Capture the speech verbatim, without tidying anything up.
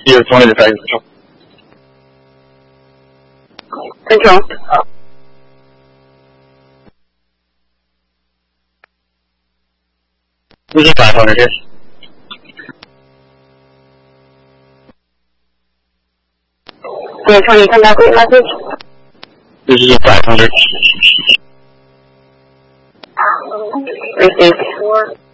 You're twenty to five. Control. This is five hundred, yes. Okay, twenty, come back with your message. This is a five hundred. Received.